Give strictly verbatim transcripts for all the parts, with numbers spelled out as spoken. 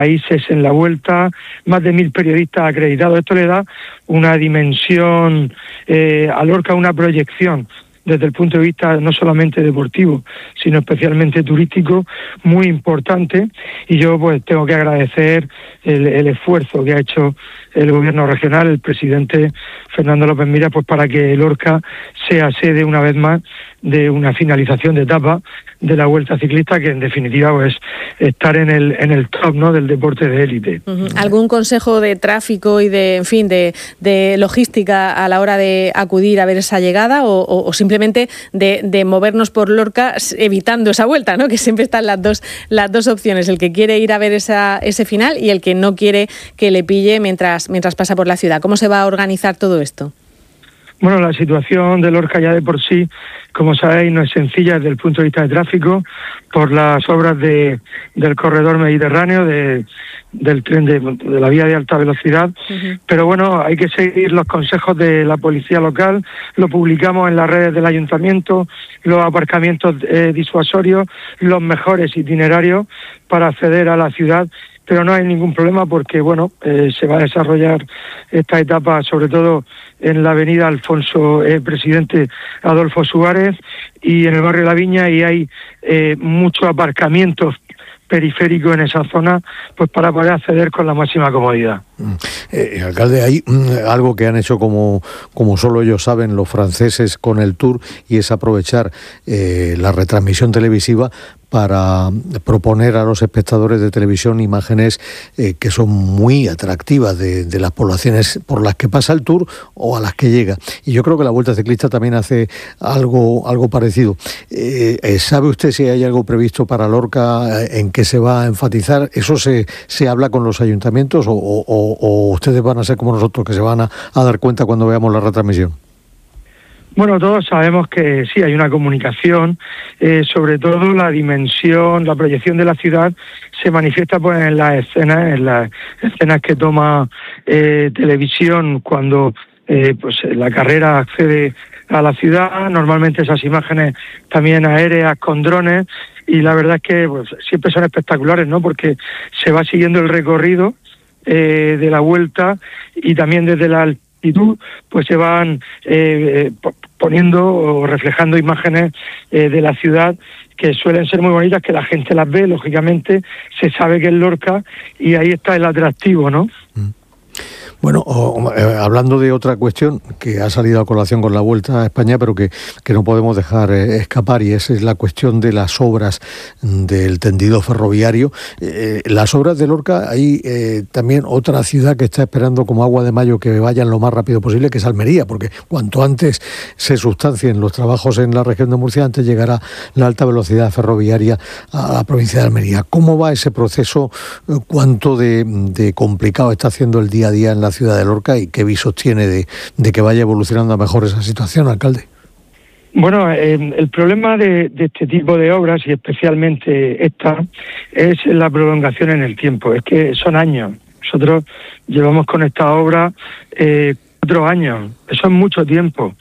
países en la vuelta, más de mil periodistas acreditados. Esto le da una dimensión eh, a Lorca, una proyección desde el punto de vista no solamente deportivo, sino especialmente turístico, muy importante. Y yo pues tengo que agradecer el, el esfuerzo que ha hecho el gobierno regional, el presidente Fernando López Miras, pues para que Lorca sea sede una vez más de una finalización de etapa de la Vuelta Ciclista, que en definitiva pues estar en el en el top, ¿no?, del deporte de élite. Uh-huh. ¿Algún consejo de tráfico y de, en fin, de, de logística a la hora de acudir a ver esa llegada, o, o, o simplemente de, de movernos por Lorca evitando esa vuelta, ¿no?, que siempre están las dos las dos opciones, el que quiere ir a ver esa ese final y el que no quiere que le pille mientras mientras pasa por la ciudad? ¿Cómo se va a organizar todo esto? Bueno, la situación de Lorca ya de por sí, como sabéis, no es sencilla desde el punto de vista de tráfico, por las obras de del corredor mediterráneo, de del tren de, de la vía de alta velocidad. Uh-huh. Pero bueno, hay que seguir los consejos de la policía local, lo publicamos en las redes del ayuntamiento, los aparcamientos eh, disuasorios, los mejores itinerarios para acceder a la ciudad. Pero no hay ningún problema porque, bueno, eh, se va a desarrollar esta etapa sobre todo en la avenida Alfonso, eh, Presidente Adolfo Suárez, y en el barrio La Viña, y hay eh, muchos aparcamientos periféricos en esa zona, pues para poder acceder con la máxima comodidad. Eh, alcalde, hay mm, algo que han hecho como, como solo ellos saben los franceses con el Tour, y es aprovechar eh, la retransmisión televisiva para proponer a los espectadores de televisión imágenes eh, que son muy atractivas de, de las poblaciones por las que pasa el Tour o a las que llega. Y yo creo que la Vuelta Ciclista también hace algo, algo parecido. Eh, ¿Sabe usted si hay algo previsto para Lorca en que se va a enfatizar? ¿Eso se, se habla con los ayuntamientos o, o, o ustedes van a ser como nosotros, que se van a, a dar cuenta cuando veamos la retransmisión? Bueno, todos sabemos que sí hay una comunicación, eh, sobre todo la dimensión, la proyección de la ciudad se manifiesta pues en las escenas, en las escenas que toma eh, televisión cuando eh, pues la carrera accede a la ciudad. Normalmente esas imágenes también aéreas con drones, y la verdad es que pues, siempre son espectaculares, ¿no?, porque se va siguiendo el recorrido eh, de la vuelta, y también desde la altitud pues se van eh, poniendo o reflejando imágenes eh, de la ciudad que suelen ser muy bonitas, que la gente las ve, lógicamente se sabe que es Lorca y ahí está el atractivo, ¿no? Mm. Bueno, oh, eh, hablando de otra cuestión que ha salido a colación con la Vuelta a España, pero que, que no podemos dejar eh, escapar, y esa es la cuestión de las obras del tendido ferroviario. Eh, las obras de Lorca, hay eh, también otra ciudad que está esperando como agua de mayo que vayan lo más rápido posible, que es Almería, porque cuanto antes se sustancien los trabajos en la región de Murcia, antes llegará la alta velocidad ferroviaria a la provincia de Almería. ¿Cómo va ese proceso? ¿Cuánto de, de complicado está haciendo el día a día en la ciudad de Lorca, y qué visos tiene de, de que vaya evolucionando a mejor esa situación, alcalde? Bueno, eh, el problema de, de este tipo de obras, y especialmente esta, es la prolongación en el tiempo. Es que son años. Nosotros llevamos con esta obra eh, cuatro años. Eso es mucho tiempo.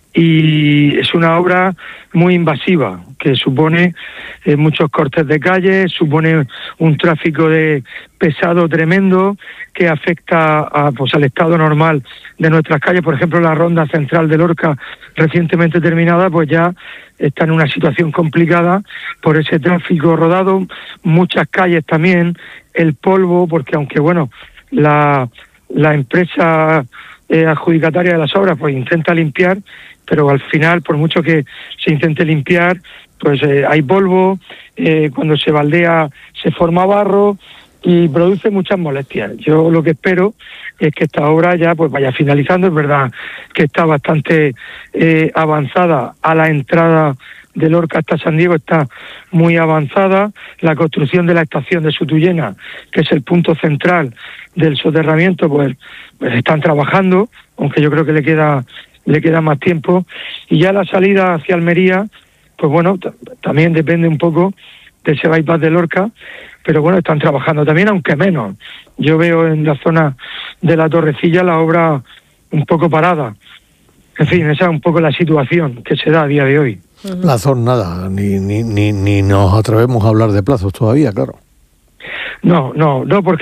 Y es una obra muy invasiva, que supone eh, muchos cortes de calle, supone un tráfico de pesado tremendo que afecta a, pues, al estado normal de nuestras calles. Por ejemplo, la ronda central de Lorca, recientemente terminada, pues ya está en una situación complicada por ese tráfico rodado. Muchas calles también, el polvo, porque aunque, bueno, la, la empresa eh, adjudicataria de las obras pues intenta limpiar, pero al final, por mucho que se intente limpiar, pues eh, hay polvo, eh, cuando se baldea se forma barro y produce muchas molestias. Yo lo que espero es que esta obra ya pues vaya finalizando. Es verdad que está bastante eh, avanzada a la entrada de Lorca hasta San Diego, está muy avanzada. La construcción de la estación de Sutuyena, que es el punto central del soterramiento, pues, pues están trabajando, aunque yo creo que le queda le queda más tiempo. Y ya la salida hacia Almería, pues bueno, t- también depende un poco de ese bypass de Lorca, pero bueno, están trabajando también, aunque menos. Yo veo en la zona de la Torrecilla la obra un poco parada. En fin, esa es un poco la situación que se da a día de hoy. Plazos nada, ni, ni, ni, ni nos atrevemos a hablar de plazos todavía, claro. No, no, no, porque